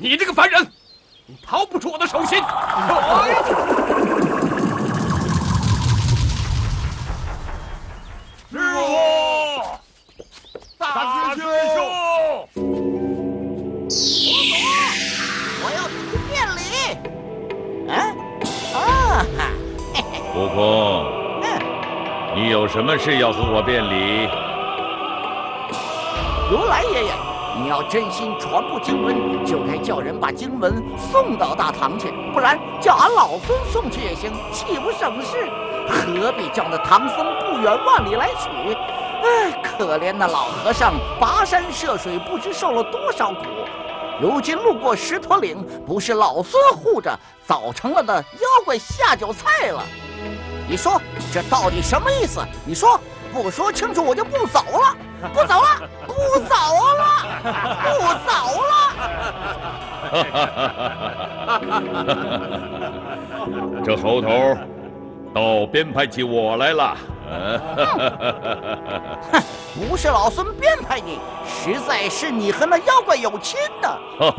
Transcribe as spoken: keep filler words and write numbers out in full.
你这个凡人，你逃不出我的手心！ 师傅，大师兄， 我要去店里。嗯，啊哈，嘿嘿， 悟空， 嗯， 你有什么事要和我辩理？ 如来爷爷，你要真心传播经文，就该叫人把经文送到大唐去，不然叫俺老孙送去也行，岂不省事？何必叫那唐僧不远万里来取？哎，可怜那老和尚跋山涉水，不知受了多少苦。如今路过石驼岭，不是老孙护着，早成了那妖怪下酒菜了。你说这到底什么意思？你说，不说清楚我就不走了，不走了，不走了，不走了。这猴头倒编排起我来了。 哼，不是老孙编排你，实在是你和那妖怪有亲呢。